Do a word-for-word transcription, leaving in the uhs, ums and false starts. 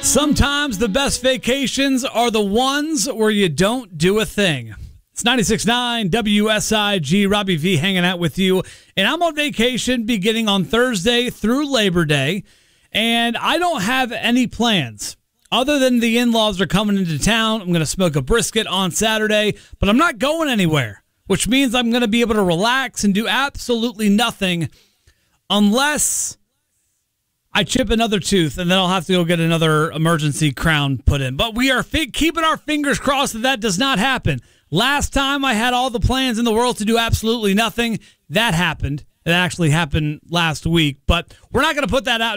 Sometimes the best vacations are the ones where you don't do a thing. It's ninety-six point nine W S I G. Robbie V hanging out with you. And I'm on vacation beginning on Thursday through Labor Day. And I don't have any plans other than the in-laws are coming into town. I'm going to smoke a brisket on Saturday, but I'm not going anywhere, which means I'm going to be able to relax and do absolutely nothing unless I chip another tooth, and then I'll have to go get another emergency crown put in. But we are fi- keeping our fingers crossed that that does not happen. Last time I had all the plans in the world to do absolutely nothing. That happened. It actually happened last week. But we're not going to put that out